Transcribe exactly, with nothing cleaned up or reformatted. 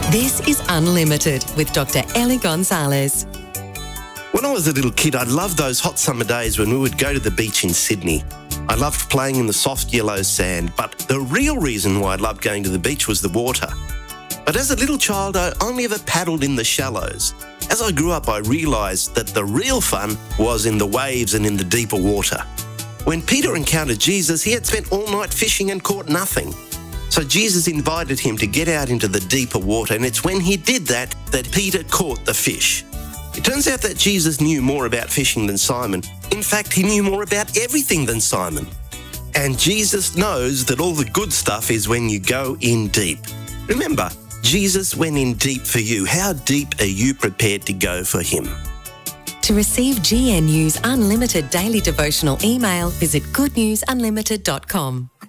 This is Unlimited with Doctor Ellie Gonzalez. When I was a little kid, I loved those hot summer days when we would go to the beach in Sydney. I loved playing in the soft yellow sand, but the real reason why I loved going to the beach was the water. But as a little child, I only ever paddled in the shallows. As I grew up, I realised that the real fun was in the waves and in the deeper water. When Peter encountered Jesus, he had spent all night fishing and caught nothing. So Jesus invited him to get out into the deeper water, and it's when he did that that Peter caught the fish. It turns out that Jesus knew more about fishing than Simon. In fact, he knew more about everything than Simon. And Jesus knows that all the good stuff is when you go in deep. Remember, Jesus went in deep for you. How deep are you prepared to go for him? To receive G N U's Unlimited daily devotional email, visit good news unlimited dot com.